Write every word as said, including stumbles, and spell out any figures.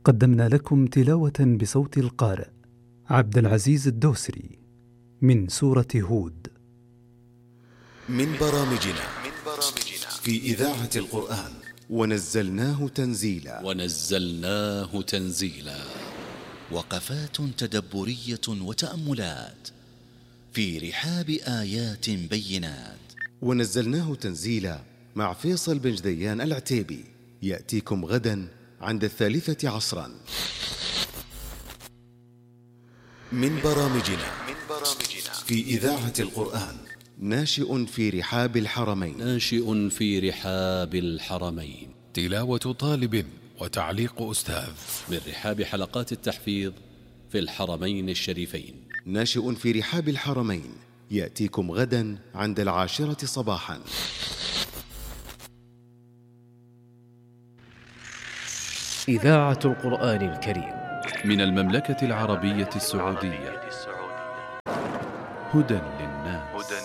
قدمنا لكم تلاوة بصوت القارئ عبد العزيز الدوسري من سورة هود. من برامجنا في إذاعة القرآن ونزلناه تنزيلا ونزلناه تنزيلا وقفات تدبرية وتأملات في رحاب آيات بينات. ونزلناه تنزيلا مع فيصل بن جديان العتيبي، يأتيكم غدا عند الثالثة عصرا. من برامجنا في إذاعة القرآن ناشئ في رحاب الحرمين ناشئ في رحاب الحرمين تلاوة طالب وتعليق أستاذ من رحاب حلقات التحفيظ في الحرمين الشريفين. ناشئ في رحاب الحرمين يأتيكم غدا عند العاشرة صباحا. إذاعة القرآن الكريم من المملكة العربية السعودية، هدى